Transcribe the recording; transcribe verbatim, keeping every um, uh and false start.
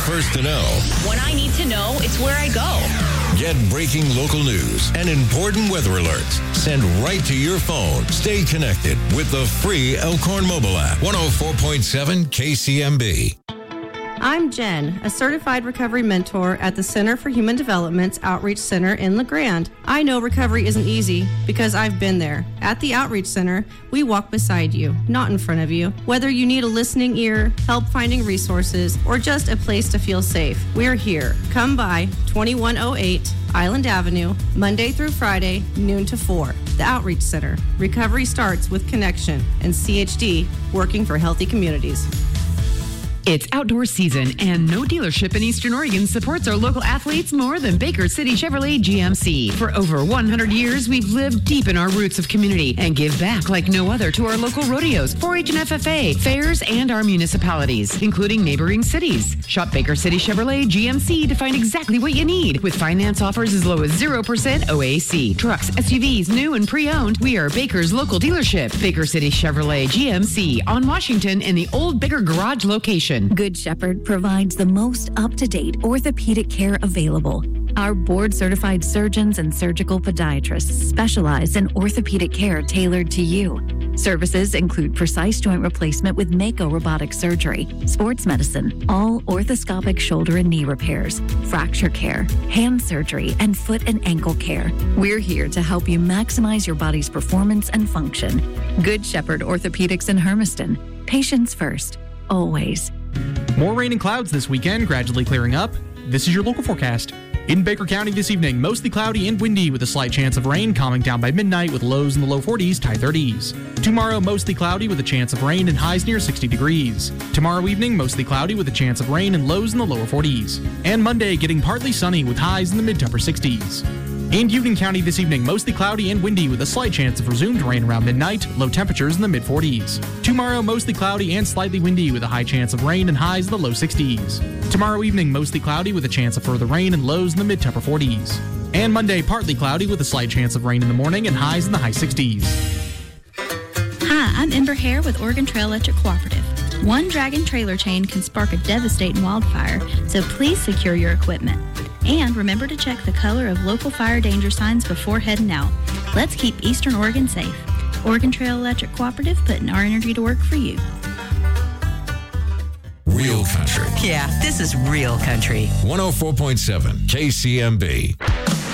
first to know. When I need to know, it's where I go. Get breaking local news and important weather alerts sent right to your phone. Stay connected with the free Elkhorn mobile app. one oh four point seven K C M B. I'm Jen, a certified recovery mentor at the Center for Human Development's Outreach Center in La Grande. I know recovery isn't easy because I've been there. At the Outreach Center, we walk beside you, not in front of you. Whether you need a listening ear, help finding resources, or just a place to feel safe, we're here. Come by twenty-one oh eight Island Avenue, Monday through Friday, noon to four. The Outreach Center. Recovery starts with connection, and C H D, working for healthy communities. It's outdoor season, and no dealership in Eastern Oregon supports our local athletes more than Baker City Chevrolet G M C. For over one hundred years, we've lived deep in our roots of community and give back like no other to our local rodeos, four H and F F A, fairs, and our municipalities, including neighboring cities. Shop Baker City Chevrolet G M C to find exactly what you need, with finance offers as low as zero percent O A C. Trucks, S U Vs, new and pre-owned, we are Baker's local dealership. Baker City Chevrolet G M C on Washington in the Old Baker Garage location. Good Shepherd provides the most up-to-date orthopedic care available. Our board-certified surgeons and surgical podiatrists specialize in orthopedic care tailored to you. Services include precise joint replacement with Mako robotic surgery, sports medicine, all orthoscopic shoulder and knee repairs, fracture care, hand surgery, and foot and ankle care. We're here to help you maximize your body's performance and function. Good Shepherd Orthopedics in Hermiston. Patients first, always. More rain and clouds this weekend, gradually clearing up. This is your local forecast. In Baker County this evening, mostly cloudy and windy with a slight chance of rain, calming down by midnight with lows in the low forties to high thirties. Tomorrow, mostly cloudy with a chance of rain and highs near sixty degrees. Tomorrow evening, mostly cloudy with a chance of rain and lows in the lower forties. And Monday, getting partly sunny with highs in the mid to upper sixties. In Union County this evening, mostly cloudy and windy with a slight chance of resumed rain around midnight, low temperatures in the mid forties. Tomorrow, mostly cloudy and slightly windy with a high chance of rain and highs in the low sixties. Tomorrow evening, mostly cloudy with a chance of further rain and lows in the mid to upper forties. And Monday, partly cloudy with a slight chance of rain in the morning and highs in the high sixties. Hi, I'm Ember Hare with Oregon Trail Electric Cooperative. One dragon trailer chain can spark a devastating wildfire, so please secure your equipment. And remember to check the color of local fire danger signs before heading out. Let's keep Eastern Oregon safe. Oregon Trail Electric Cooperative, putting our energy to work for you. Real country. Yeah, this is real country. one oh four point seven K C M B.